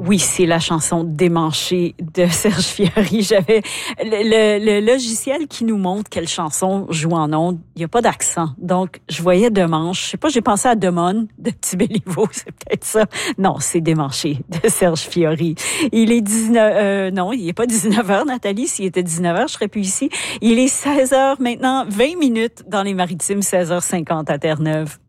Oui, c'est la chanson Démanchée de Serge Fiori. J'avais le logiciel qui nous montre quelle chanson joue en ondes. Il n'y a pas d'accent. Donc, je voyais Demanche. Je sais pas, j'ai pensé à Demone de Petit Béliveau. C'est peut-être ça. Non, c'est Démanchée de Serge Fiori. Il est 19, non, il est pas 19h, Nathalie. S'il était 19h, je serais plus ici. Il est 16h maintenant, 20 minutes dans les Maritimes, 16h50 à Terre-Neuve.